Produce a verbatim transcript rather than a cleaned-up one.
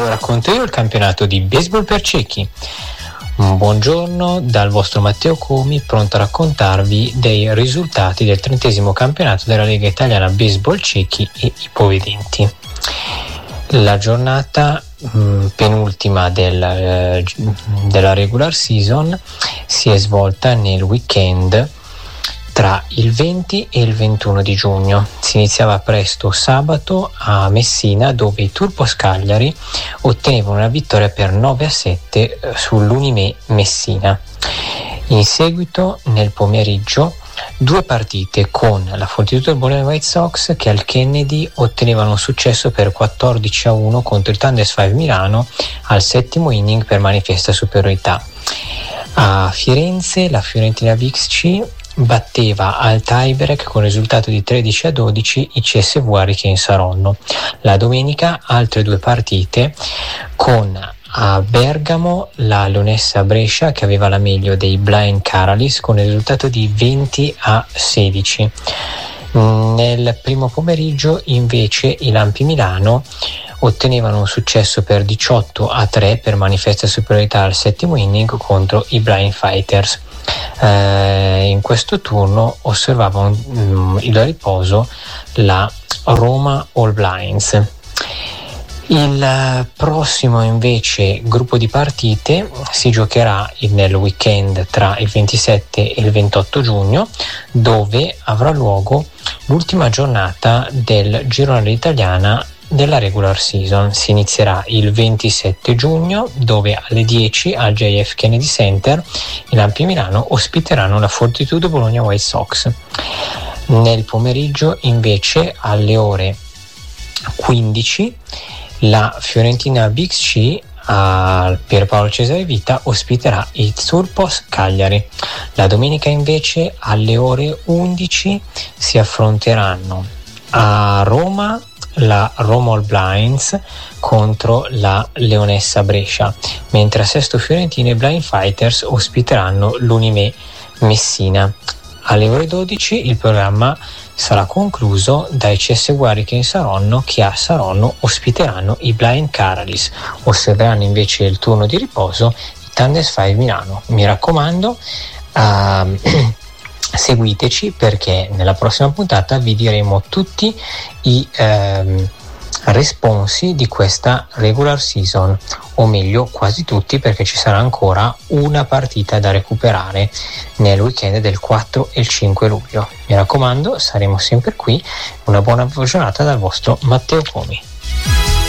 racconto io il campionato di baseball per ciechi. Buongiorno dal vostro Matteo Comi, pronto a raccontarvi dei risultati del trentesimo campionato della Lega Italiana Baseball Ciechi e Ipovedenti. La giornata mh, penultima del, eh, della regular season si è svolta nel weekend tra il venti e il ventuno di giugno. Si iniziava presto sabato a Messina, dove i Turbos Cagliari ottenevano una vittoria per nove a sette sull'Unimè Messina. In seguito, nel pomeriggio, due partite con la Fortitudo Bologna White Sox che al Kennedy ottenevano un successo per quattordici a uno contro il Thunders cinque Milano al settimo inning per manifesta superiorità. A Firenze la Fiorentina V X C batteva al tiebreak con risultato di tredici a dodici i C S V Hurricane Saronno. La domenica altre due partite con a Bergamo la Leonessa Brescia che aveva la meglio dei Blind Caralis con il risultato di venti a sedici. Nel primo pomeriggio invece i Lampi Milano ottenevano un successo per diciotto a tre per manifesta superiorità al settimo inning contro i Blind Fighters. Eh, in questo turno osservavano mm, il riposo la Roma All Blinds. Il prossimo invece gruppo di partite si giocherà nel weekend tra il ventisette e il ventotto giugno, dove avrà luogo l'ultima giornata del girone italiana della regular season. Si inizierà il ventisette giugno, dove alle dieci al J F Kennedy Center i Lampi Milano ospiteranno la Fortitudo Bologna White Sox. Nel pomeriggio invece alle ore quindici la Fiorentina B X C al Pierpaolo Cesare Vita ospiterà i Turbos Cagliari. La domenica invece alle ore undici si affronteranno a Roma la Roma All Blinds contro la Leonessa Brescia, mentre a Sesto Fiorentina i Blind Fighters ospiteranno l'Unimè Messina. Alle ore dodici il programma sarà concluso dai C S V Hurricane Saronno che a Saronno ospiteranno i Blind Caralis. Osserveranno invece il turno di riposo i Thunders cinque Milano. Mi raccomando, uh, seguiteci perché nella prossima puntata vi diremo tutti i ehm, responsi di questa regular season, o meglio quasi tutti, perché ci sarà ancora una partita da recuperare nel weekend del quattro e il cinque luglio. Mi raccomando, saremo sempre qui. Una buona giornata dal vostro Matteo Comi.